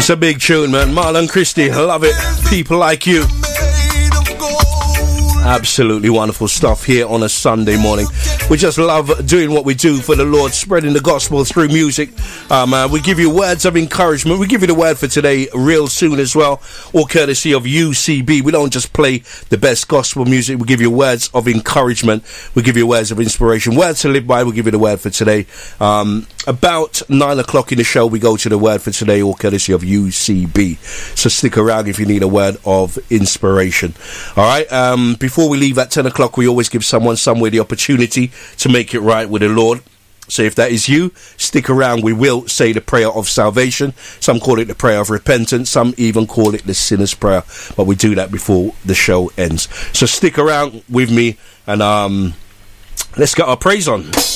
It's a big tune, man. Marlon Christie, I love it. People Like You. Absolutely wonderful stuff here on a Sunday morning. We just love doing what we do for the Lord, spreading the gospel through music. We give you words of encouragement. We give you the word for today real soon as well, all courtesy of UCB. We don't just play the best gospel music. We give you words of encouragement. We give you words of inspiration, words to live by. We'll give you the word for today. About 9 o'clock in the show, we go to the word for today, all courtesy of UCB. So stick around if you need a word of inspiration. All right. Before we leave at 10 o'clock, we always give someone somewhere the opportunity to make it right with the Lord. So if that is you, stick around. We will say the prayer of salvation. Some call it the prayer of repentance. Some even call it the sinner's prayer. But we do that before the show ends. So stick around with me and let's get our praise on.